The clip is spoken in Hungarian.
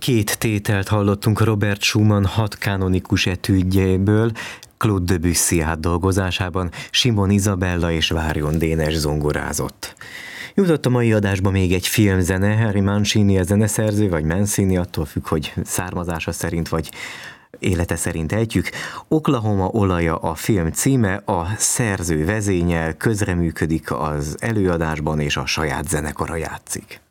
Két tételt hallottunk Robert Schumann 6 kanonikus etüdjéből, Claude Debussy átdolgozásában. Simon Izabella és Várjon Dénes zongorázott. Jutott a mai adásba még egy filmzene. Harry Mancini a zeneszerző, vagy Mancini, attól függ, hogy származása szerint, vagy élete szerint ejtjük. Oklahoma olaja a film címe, a szerző vezényel, közreműködik az előadásban, és a saját zenekara játszik.